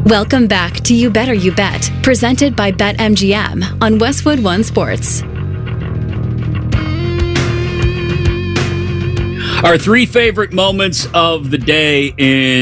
Welcome back to You Better You Bet, presented by BetMGM on Westwood One Sports. Our three favorite moments of the day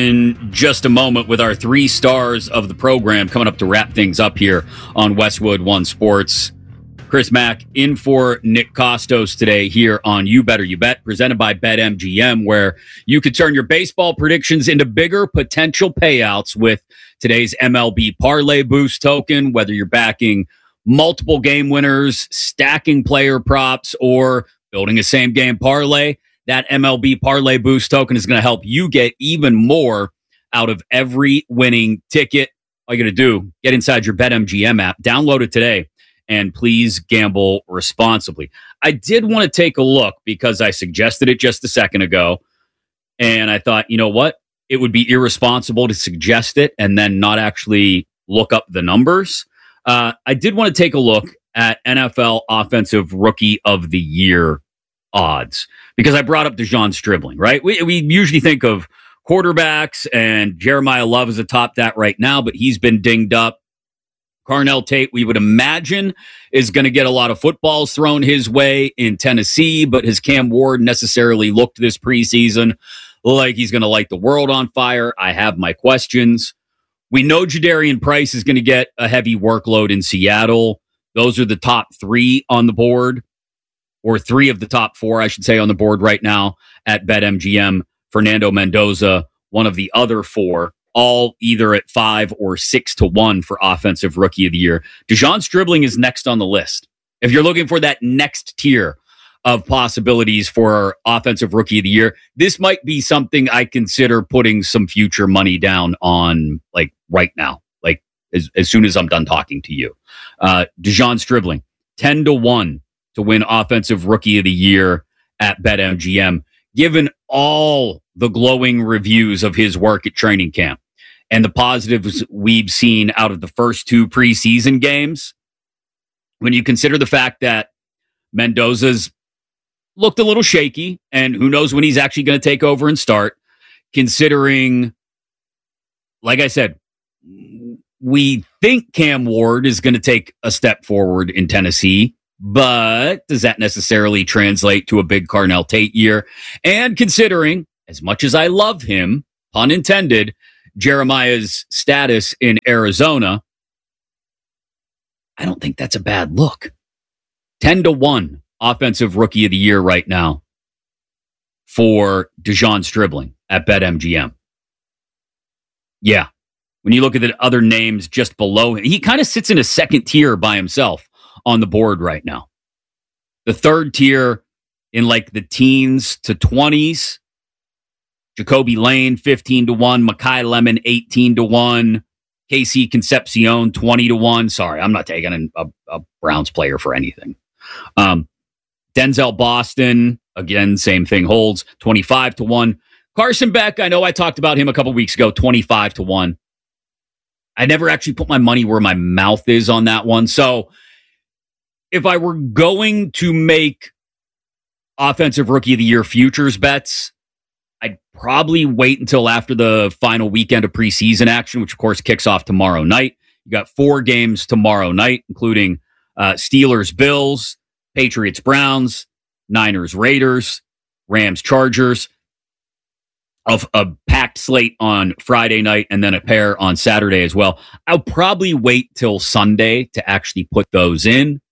in just a moment with our three stars of the program coming up to wrap things up here on Westwood One Sports. Chris Mack in for Nick Costos today here on You Better You Bet, presented by BetMGM, where you could turn your baseball predictions into bigger potential payouts with today's MLB Parlay Boost token, whether you're backing multiple game winners, stacking player props, or building a same game parlay. That MLB Parlay Boost token is going to help you get even more out of every winning ticket. All you got to do, get inside your BetMGM app, download it today, and please gamble responsibly. I did want to take a look because I suggested it just a second ago, and I thought, you know what? It would be irresponsible to suggest it and then not actually look up the numbers. I did want to take a look at NFL Offensive Rookie of the Year odds because I brought up DeJon Stribling, right? We usually think of quarterbacks, and Jeremiah Love is atop that right now, but he's been dinged up. Carnell Tate, we would imagine, is going to get a lot of footballs thrown his way in Tennessee, but has Cam Ward necessarily looked this preseason like he's going to light the world on fire? I have my questions. We know Jadarian Price is going to get a heavy workload in Seattle. Those are the top three on the board, or three of the top four, I should say, on the board right now at BetMGM. Fernando Mendoza, one of the other four, all either at 5 or 6 to 1 for Offensive Rookie of the Year. DeJon Stribling is next on the list. If you're looking for that next tier of possibilities for Offensive Rookie of the Year, this might be something I consider putting some future money down on, like right now, like as soon as I'm done talking to you. DeJon Stribling, 10 to 1 to win Offensive Rookie of the Year at BetMGM, given all the glowing reviews of his work at training camp and the positives we've seen out of the first two preseason games. When you consider the fact that Mendoza's looked a little shaky, and who knows when he's actually going to take over and start, considering, like I said, we think Cam Ward is going to take a step forward in Tennessee, but does that necessarily translate to a big Carnell Tate year? And considering, as much as I love him, pun intended, Jeremiah's status in Arizona, I don't think that's a bad look. 10 to 1 Offensive Rookie of the Year right now for DeJon Stribling at BetMGM. Yeah. When you look at the other names just below him, he kind of sits in a second tier by himself on the board right now. The third tier in like the teens to 20s, Jacoby Lane, 15 to 1, Makai Lemon, 18 to 1, Casey Concepcion, 20 to 1. Sorry, I'm not taking a Browns player for anything. Denzel Boston, again, same thing holds, 25 to 1. Carson Beck, I know I talked about him a couple weeks ago, 25 to 1. I never actually put my money where my mouth is on that one. So if I were going to make Offensive Rookie of the Year futures bets, I'd probably wait until after the final weekend of preseason action, which of course kicks off tomorrow night. You got 4 games tomorrow night, including Steelers, Bills, Patriots, Browns, Niners, Raiders, Rams, Chargers, of a packed slate on Friday night and then a pair on Saturday as well. I'll probably wait till Sunday to actually put those in.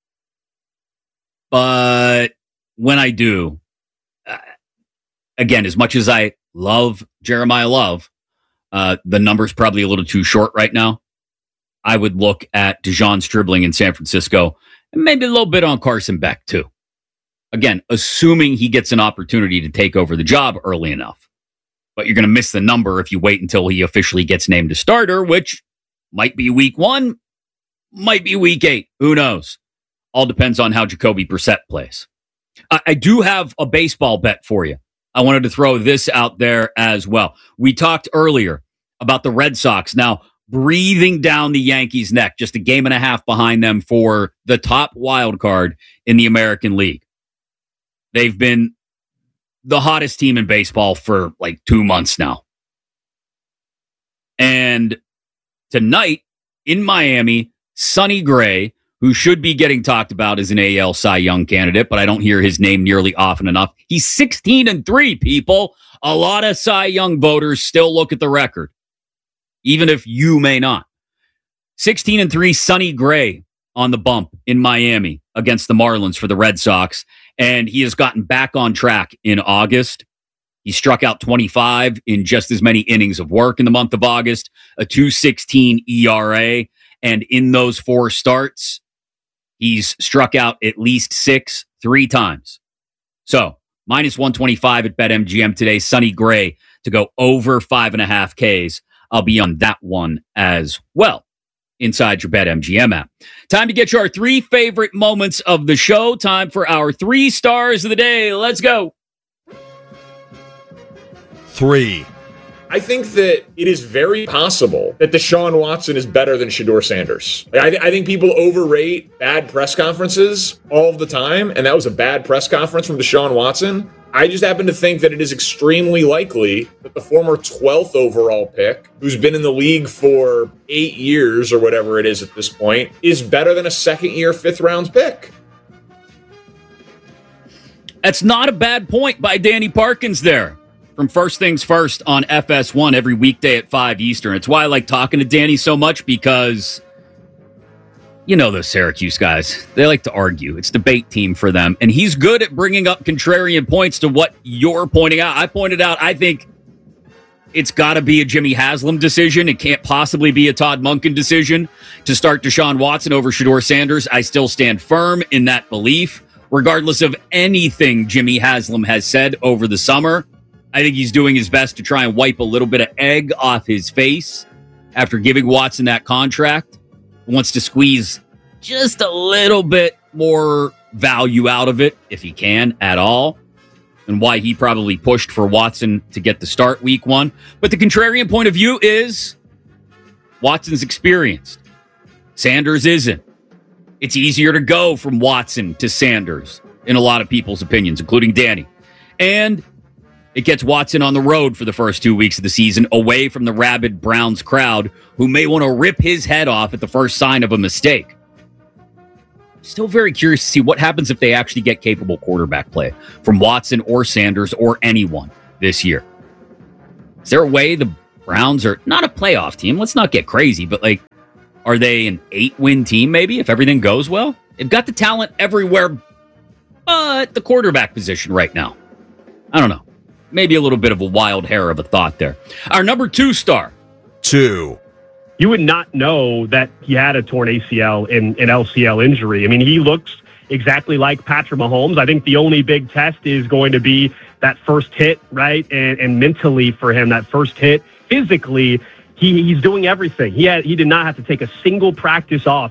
But when I do, again, as much as I love Jeremiah Love, the number's probably a little too short right now. I would look at DeJon Stribling in San Francisco and maybe a little bit on Carson Beck too. Again, assuming he gets an opportunity to take over the job early enough. But you're going to miss the number if you wait until he officially gets named a starter, which might be week 1, might be week 8. Who knows? All depends on how Jacoby Brissett plays. I do have a baseball bet for you. I wanted to throw this out there as well. We talked earlier about the Red Sox now breathing down the Yankees' neck, just a game and a half behind them for the top wild card in the American League. They've been the hottest team in baseball for like 2 months now. And Tonight in Miami, Sonny Gray, who should be getting talked about as an AL Cy Young candidate, but I don't hear his name nearly often enough. He's 16-3, people. A lot of Cy Young voters still look at the record, even if you may not. 16-3, Sonny Gray on the bump in Miami against the Marlins for the Red Sox, and he has gotten back on track in August. He struck out 25 in just as many innings of work in the month of August, a 2.16 ERA, and in those 4 starts, he's struck out at least 6 3 times. So, minus 125 at BetMGM today. Sonny Gray to go over 5.5 Ks. I'll be on that one as well inside your BetMGM app. Time to get you our 3 favorite moments of the show. Time for our 3 stars of the day. Let's go. 3. I think that it is very possible that Deshaun Watson is better than Shedeur Sanders. I think people overrate bad press conferences all of the time, and that was a bad press conference from Deshaun Watson. I just happen to think that it is extremely likely that the former 12th overall pick, who's been in the league for 8 years or whatever it is at this point, is better than a second-year, 5th-round pick. That's not a bad point by Danny Parkins there. From First Things First on FS1 every weekday at 5 Eastern. It's why I like talking to Danny so much, because you know those Syracuse guys. They like to argue. It's debate team for them. And he's good at bringing up contrarian points to what you're pointing out. I pointed out, I think it's got to be a Jimmy Haslam decision. It can't possibly be a Todd Monken decision to start Deshaun Watson over Shedeur Sanders. I still stand firm in that belief, regardless of anything Jimmy Haslam has said over the summer. I think he's doing his best to try and wipe a little bit of egg off his face after giving Watson that contract. He wants to squeeze just a little bit more value out of it, if he can at all, and why he probably pushed for Watson to get the start week 1. But the contrarian point of view is Watson's experienced. Sanders isn't. It's easier to go from Watson to Sanders in a lot of people's opinions, including Danny. And it gets Watson on the road for the first 2 weeks of the season, away from the rabid Browns crowd, who may want to rip his head off at the first sign of a mistake. Still very curious to see what happens if they actually get capable quarterback play from Watson or Sanders or anyone this year. Is there a way the Browns are not a playoff team? Let's not get crazy, but are they an 8-win team maybe if everything goes well? They've got the talent everywhere but the quarterback position right now. I don't know. Maybe a little bit of a wild hair of a thought there. Our number 2 star. 2. You would not know that he had a torn ACL and an LCL injury. I mean, he looks exactly like Patrick Mahomes. I think the only big test is going to be that first hit, right? And mentally for him, that first hit. Physically, he's doing everything. He did not have to take a single practice off.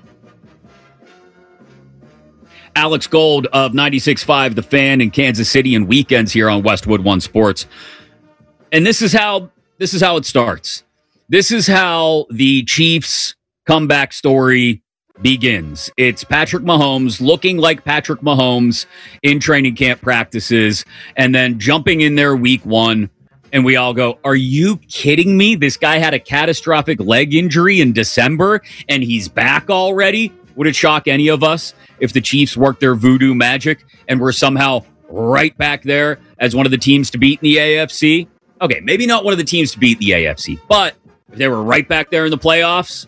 Alex Gold of 96.5 The Fan in Kansas City and weekends here on Westwood One Sports. And this is how it starts. This is how the Chiefs comeback story begins. It's Patrick Mahomes looking like Patrick Mahomes in training camp practices and then jumping in there week 1. And we all go, are you kidding me? This guy had a catastrophic leg injury in December and he's back already? Would it shock any of us if the Chiefs worked their voodoo magic and were somehow right back there as one of the teams to beat in the AFC? Okay, maybe not one of the teams to beat in the AFC, but if they were right back there in the playoffs,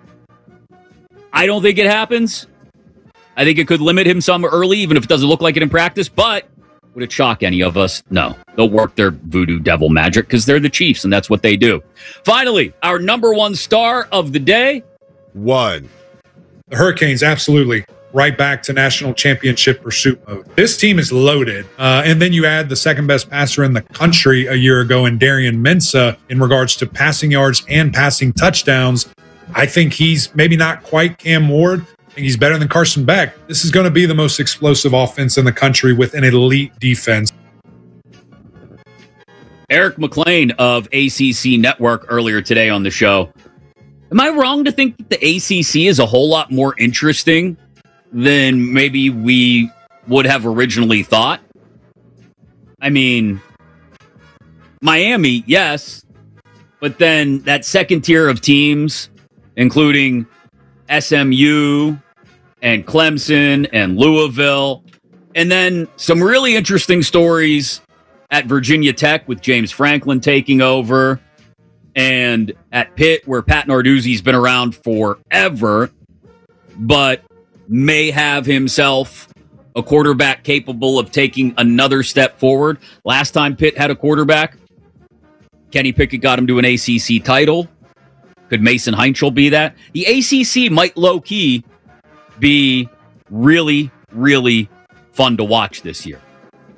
I don't think it happens. I think it could limit him some early, even if it doesn't look like it in practice, but would it shock any of us? No. They'll work their voodoo devil magic because they're the Chiefs, and that's what they do. Finally, our number 1 star of the day. 1. The Hurricanes, absolutely. Right back to national championship pursuit mode. This team is loaded. And then you add the second best passer in the country a year ago in Darian Mensah in regards to passing yards and passing touchdowns. I think he's maybe not quite Cam Ward. I think he's better than Carson Beck. This is going to be the most explosive offense in the country with an elite defense. Eric McLean of ACC Network earlier today on the show. Am I wrong to think that the ACC is a whole lot more interesting than maybe we would have originally thought? I mean, Miami, yes, but then that second tier of teams, including SMU and Clemson and Louisville. And then some really interesting stories at Virginia Tech with James Franklin taking over, and at Pitt, where Pat Narduzzi's been around forever, but may have himself a quarterback capable of taking another step forward. Last time Pitt had a quarterback, Kenny Pickett got him to an ACC title. Could Mason Heinchel be that? The ACC might low-key be really, really fun to watch this year.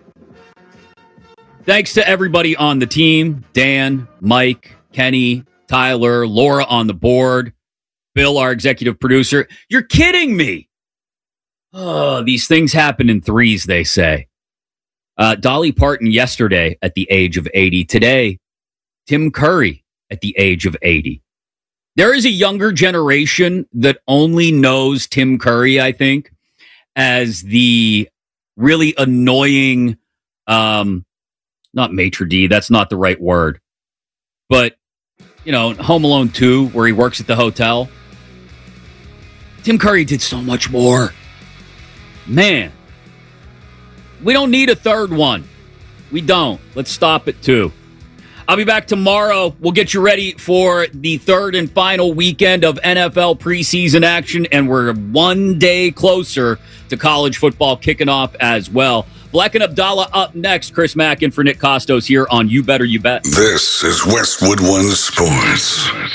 Thanks to everybody on the team. Dan, Mike, Kenny, Tyler, Laura on the board, Bill, our executive producer. You're kidding me. Oh, these things happen in threes, they say. Dolly Parton yesterday at the age of 80. Today, Tim Curry at the age of 80. There is a younger generation that only knows Tim Curry, I think, as the really annoying, not maitre d', that's not the right word. But, you know, Home Alone 2, where he works at the hotel. Tim Curry did so much more. Man, we don't need a third one. We don't. Let's stop at 2. I'll be back tomorrow. We'll get you ready for the third and final weekend of NFL preseason action, and we're one day closer to college football kicking off as well. Black and Abdallah up next. Chris Mack in for Nick Costos here on You Better You Bet. This is Westwood One Sports.